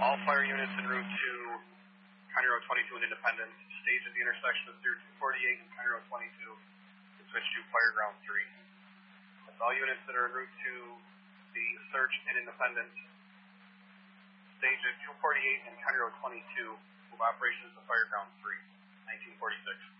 all fire units en route to County Road 22 and Independence, stage at the intersection of Pier 248 and County Road 22 to switch to Fire Ground 3. That's all units that are en route to the search in Independence, stage at 248 and County Road 22, move operations to Fire Ground 3, 1946.